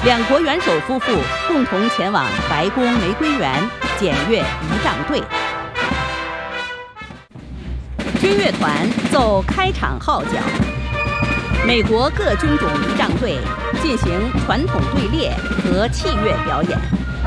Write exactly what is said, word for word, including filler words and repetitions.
两国元首夫妇共同前往白宫玫瑰园检阅仪仗队。军乐团奏开场号角，美国各军种仪仗队进行传统队列和器乐表演。